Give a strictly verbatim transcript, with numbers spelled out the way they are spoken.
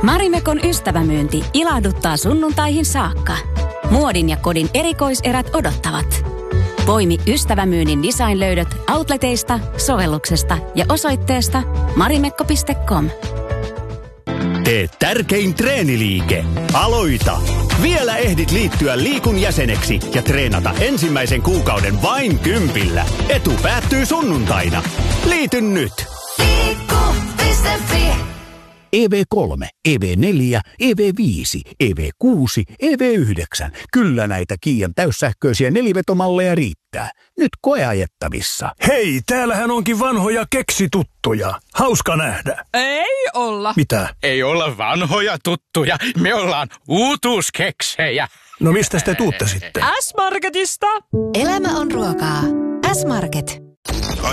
Marimekon ystävämyynti ilahduttaa sunnuntaihin saakka. Muodin ja kodin erikoiserät odottavat. Poimi ystävämyynnin designlöydöt outleteista, sovelluksesta ja osoitteesta marimekko piste com. Tee tärkein treeniliike. Aloita! Vielä ehdit liittyä Liikun jäseneksi ja treenata ensimmäisen kuukauden vain kympillä. Etu päättyy sunnuntaina. Liity nyt! Liikku piste fi E V kolme, E V neljä, E V viisi, E V kuusi, E V yhdeksän. Kyllä näitä Kiian täyssähköisiä nelivetomalleja riittää. Nyt koeajettavissa. Hei, täällähän onkin vanhoja keksituttuja. Hauska nähdä. Ei olla. Mitä? Ei olla vanhoja tuttuja. Me ollaan uutuuskeksejä. No mistä te tuutte sitten? S-Marketista. Elämä on ruokaa. S-Market.